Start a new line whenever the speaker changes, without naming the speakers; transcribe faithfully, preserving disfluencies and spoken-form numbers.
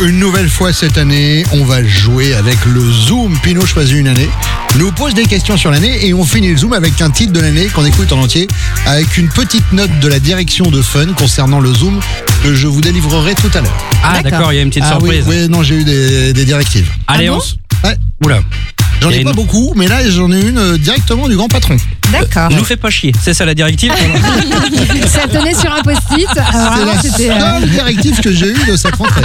Une nouvelle fois cette année, on va jouer avec le Zoom. Pinot choisit une année, nous pose des questions sur l'année et on finit le Zoom avec un titre de l'année qu'on écoute en entier avec une petite note de la direction de Fun concernant le Zoom que je vous délivrerai tout à l'heure.
Ah d'accord, d'accord, il y a une petite
ah,
surprise.
Oui, oui, non, j'ai eu des, des directives.
Allez,
Ah bon
on s-
Ouais.
Oula.
J'en
Il y
ai
a
pas
une-
beaucoup, mais là j'en ai une euh, directement du grand patron.
D'accord.
Nous fais pas chier, c'est ça la directive.
Ça tenait sur un post-it. Alors
C'est
vraiment,
la
c'était. euh,
seule directive que j'ai eue de cette rentrée.